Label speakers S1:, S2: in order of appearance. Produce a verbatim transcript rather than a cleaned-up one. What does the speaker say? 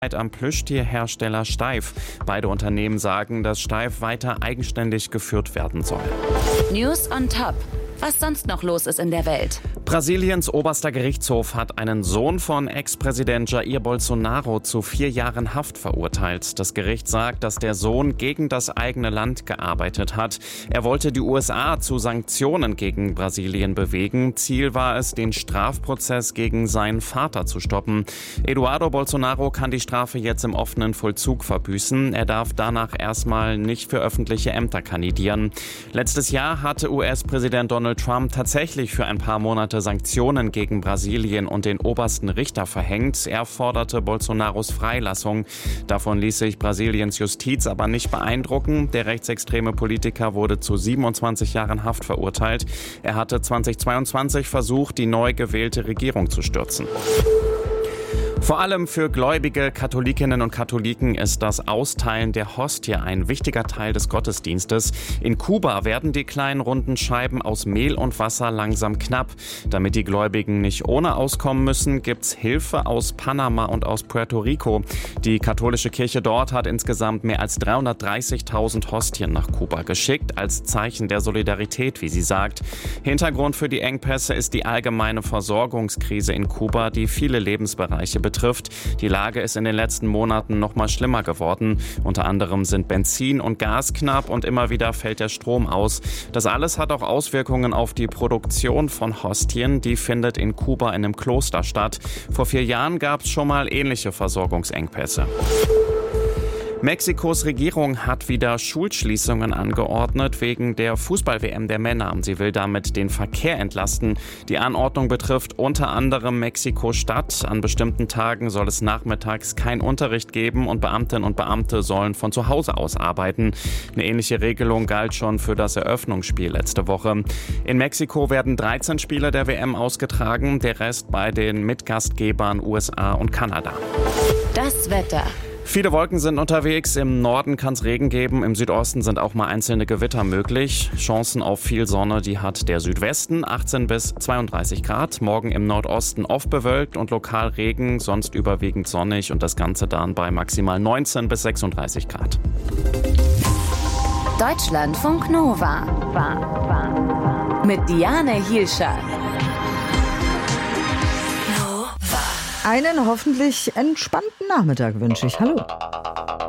S1: am Plüschtierhersteller Steiff. Beide Unternehmen sagen, dass Steiff weiter eigenständig geführt werden soll.
S2: News on Top. Was sonst noch los ist in der Welt?
S1: Brasiliens oberster Gerichtshof hat einen Sohn von Ex-Präsident Jair Bolsonaro zu vier Jahren Haft verurteilt. Das Gericht sagt, dass der Sohn gegen das eigene Land gearbeitet hat. Er wollte die U S A zu Sanktionen gegen Brasilien bewegen. Ziel war es, den Strafprozess gegen seinen Vater zu stoppen. Eduardo Bolsonaro kann die Strafe jetzt im offenen Vollzug verbüßen. Er darf danach erstmal nicht für öffentliche Ämter kandidieren. Letztes Jahr hatte U S-Präsident Donald Trump tatsächlich für ein paar Monate Sanktionen gegen Brasilien und den obersten Richter verhängt. Er forderte Bolsonaros Freilassung. Davon ließ sich Brasiliens Justiz aber nicht beeindrucken. Der rechtsextreme Politiker wurde zu siebenundzwanzig Jahren Haft verurteilt. Er hatte zweitausendzweiundzwanzig versucht, die neu gewählte Regierung zu stürzen. Vor allem für gläubige Katholikinnen und Katholiken ist das Austeilen der Hostie ein wichtiger Teil des Gottesdienstes. In Kuba werden die kleinen runden Scheiben aus Mehl und Wasser langsam knapp. Damit die Gläubigen nicht ohne auskommen müssen, gibt's Hilfe aus Panama und aus Puerto Rico. Die katholische Kirche dort hat insgesamt mehr als dreihundertdreißigtausend Hostien nach Kuba geschickt, als Zeichen der Solidarität, wie sie sagt. Hintergrund für die Engpässe ist die allgemeine Versorgungskrise in Kuba, die viele Lebensbereiche betrifft. Die Lage ist in den letzten Monaten noch mal schlimmer geworden. Unter anderem sind Benzin und Gas knapp und immer wieder fällt der Strom aus. Das alles hat auch Auswirkungen auf die Produktion von Hostien. Die findet in Kuba in einem Kloster statt. Vor vier Jahren gab es schon mal ähnliche Versorgungsengpässe. Mexikos Regierung hat wieder Schulschließungen angeordnet wegen der Fußball-W M der Männer. Sie will damit den Verkehr entlasten. Die Anordnung betrifft unter anderem Mexiko-Stadt. An bestimmten Tagen soll es nachmittags keinen Unterricht geben und Beamtinnen und Beamte sollen von zu Hause aus arbeiten. Eine ähnliche Regelung galt schon für das Eröffnungsspiel letzte Woche. In Mexiko werden dreizehn Spiele der W M ausgetragen, der Rest bei den Mitgastgebern U S A und Kanada.
S2: Das Wetter.
S1: Viele Wolken sind unterwegs. Im Norden kann es Regen geben. Im Südosten sind auch mal einzelne Gewitter möglich. Chancen auf viel Sonne, die hat der Südwesten, achtzehn bis zweiunddreißig Grad. Morgen im Nordosten oft bewölkt und lokal Regen, sonst überwiegend sonnig und das Ganze dann bei maximal neunzehn bis sechsunddreißig Grad.
S2: Deutschlandfunk Nova. Mit Diane Hielscher.
S3: Einen hoffentlich entspannten Nachmittag wünsche ich. Hallo.